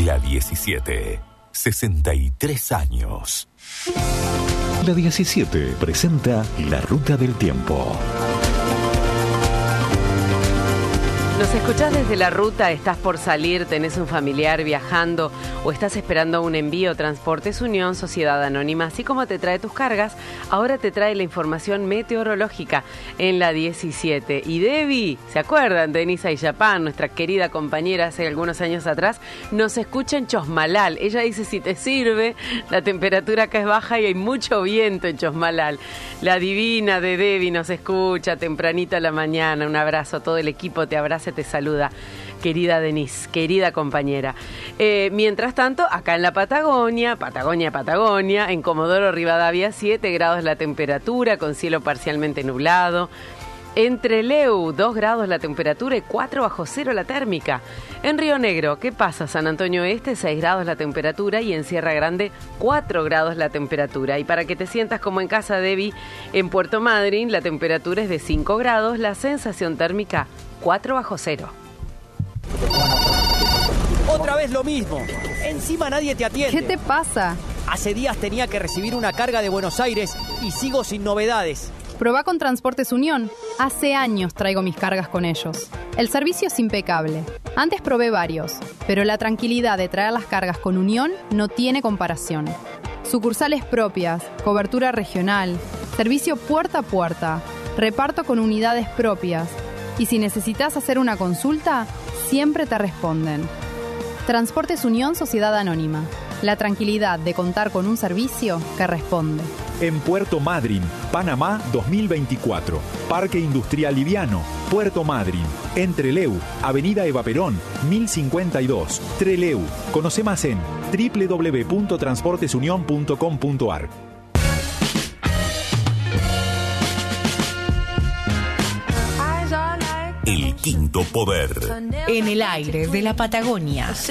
La 17. 63 años. La 17 presenta La Ruta del Tiempo. Nos escuchás desde la ruta, estás por salir, tenés un familiar viajando o estás esperando un envío. Transportes Unión, Sociedad Anónima, así como te trae tus cargas, ahora te trae la información meteorológica en la 17. Y Debbie, ¿se acuerdan? Denise Ayapán, nuestra querida compañera hace algunos años atrás, nos escucha en Chosmalal. Ella dice, si te sirve, la temperatura acá es baja y hay mucho viento en Chosmalal. La divina de Debbie nos escucha tempranito a la mañana. Un abrazo, todo el equipo te abraza, te saluda, querida Denise, querida compañera. Mientras tanto, acá en la Patagonia, en Comodoro Rivadavia, 7 grados la temperatura, con cielo parcialmente nublado. En Trelew, 2 grados la temperatura y 4 bajo cero la térmica. En Río Negro, ¿qué pasa? San Antonio Este, 6 grados la temperatura y en Sierra Grande, 4 grados la temperatura. Y para que te sientas como en casa, Debbie, en Puerto Madryn la temperatura es de 5 grados, la sensación térmica 4 bajo cero. Otra vez lo mismo. Encima nadie te atiende. ¿Qué te pasa? Hace días tenía que recibir una carga de Buenos Aires y sigo sin novedades. Probá con Transportes Unión. Hace años traigo mis cargas con ellos. El servicio es impecable. Antes probé varios, pero la tranquilidad de traer las cargas con Unión no tiene comparación. Sucursales propias, cobertura regional, servicio puerta a puerta, reparto con unidades propias. Y si necesitas hacer una consulta, siempre te responden. Transportes Unión, Sociedad Anónima. La tranquilidad de contar con un servicio que responde. En Puerto Madryn, Panamá 2024. Parque Industrial Liviano, Puerto Madryn. En Trelew, Avenida Eva Perón, 1052. Trelew. Conoce más en www.transportesunion.com.ar. El quinto poder. En el aire de la Patagonia.